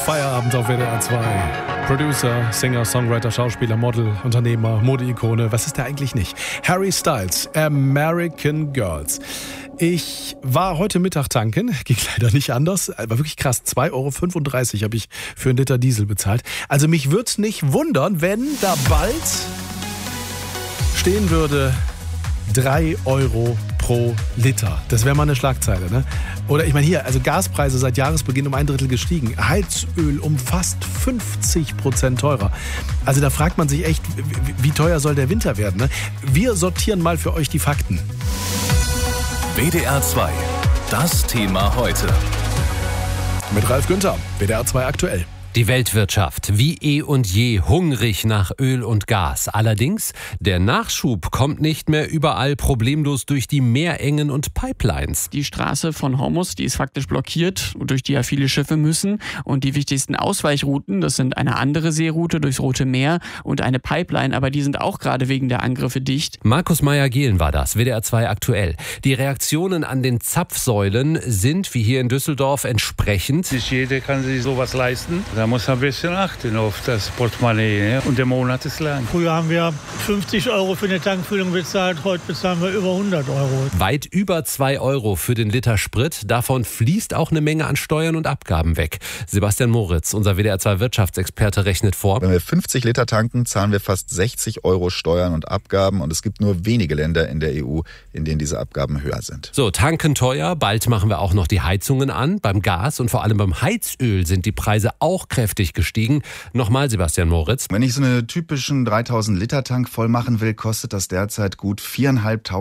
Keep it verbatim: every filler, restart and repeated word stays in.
Feierabend auf W D R zwei. Producer, Singer, Songwriter, Schauspieler, Model, Unternehmer, Modeikone, was ist er eigentlich nicht? Harry Styles, American Girls. Ich war heute Mittag tanken, ging leider nicht anders, war wirklich krass, zwei Euro fünfunddreißig habe ich für einen Liter Diesel bezahlt. Also mich würde es nicht wundern, wenn da bald stehen würde drei Euro pro Liter. Das wäre mal eine Schlagzeile, ne? Oder ich meine hier, also Gaspreise seit Jahresbeginn um ein Drittel gestiegen. Heizöl um fast fünfzig Prozent teurer. Also da fragt man sich echt, wie teuer soll der Winter werden, ne? Wir sortieren mal für euch die Fakten. W D R zwei, das Thema heute. Mit Ralf Günther, W D R zwei aktuell. Die Weltwirtschaft wie eh und je hungrig nach Öl und Gas. Allerdings, der Nachschub kommt nicht mehr überall problemlos durch die Meerengen und Pipelines. Die Straße von Hormuz, die ist faktisch blockiert, durch die ja viele Schiffe müssen. Und die wichtigsten Ausweichrouten, das sind eine andere Seeroute durchs Rote Meer und eine Pipeline, aber die sind auch gerade wegen der Angriffe dicht. Markus Meyer-Gehlen war das, W D R zwei aktuell. Die Reaktionen an den Zapfsäulen sind, wie hier in Düsseldorf, entsprechend. Nicht jeder kann sich sowas leisten. Da muss man ein bisschen achten auf das Portemonnaie, ne? Und der Monat ist lang. Früher haben wir fünfzig Euro für eine Tankfüllung bezahlt, heute bezahlen wir über hundert Euro. Weit über zwei Euro für den Liter Sprit. Davon fließt auch eine Menge an Steuern und Abgaben weg. Sebastian Moritz, unser W D R zwei Wirtschaftsexperte, rechnet vor. Wenn wir fünfzig Liter tanken, zahlen wir fast sechzig Euro Steuern und Abgaben. Und es gibt nur wenige Länder in der E U, in denen diese Abgaben höher sind. So, tanken teuer. Bald machen wir auch noch die Heizungen an. Beim Gas und vor allem beim Heizöl sind die Preise auch kräftig gestiegen. Nochmal Sebastian Moritz. Wenn ich so einen typischen dreitausend Liter Tank voll machen will, kostet das derzeit gut viertausendfünfhundert